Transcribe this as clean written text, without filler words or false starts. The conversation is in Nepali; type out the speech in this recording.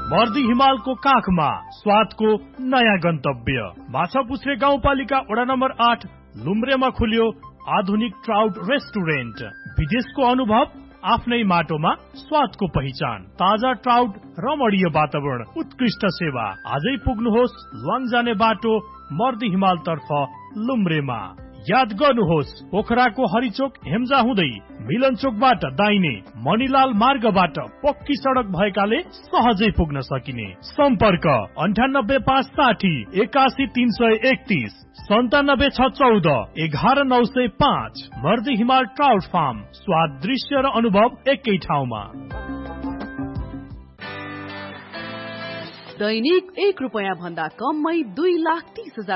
मर्दी हिमालको काखमा स्वादको नयाँ गन्तव्य। माछापुच्छ्रे गाउँपालिका वडा नम्बर 8 लुम्ब्रेमा खुल्यो आधुनिक ट्राउट रेस्टुरेन्ट। विदेशको अनुभव आफ्नै माटोमा स्वादको पहिचान। ताजा ट्राउट, रमणीय वातावरण, उत्कृष्ट सेवा। आजै पुग्नुहोस् ल्वाङ जाने बाटो मर्दी हिमाल तर्फ लुम्ब्रेमा। याद गर्नुहोस् पोखराको हरिचोक हेम्जा हुँदै मिलनचोकबाट दाहिने मणिलाल मार्गबाट पक्की सडक भएकाले सहजै पुग्न सकिने। सम्पर्क 9856 81331 9714 11905। मर्दी हिमाल ट्राउट फार्म। स्वाद, दृश्य र अनुभव एकै ठाउँमा। दैनिक ₹1 भन्दा कममै 2,30,000